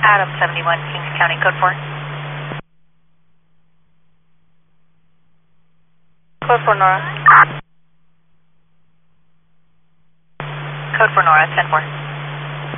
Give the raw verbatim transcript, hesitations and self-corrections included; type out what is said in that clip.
Adam seventy-one, Kings County, code four. Code four, Nora. Code four, Nora, ten four.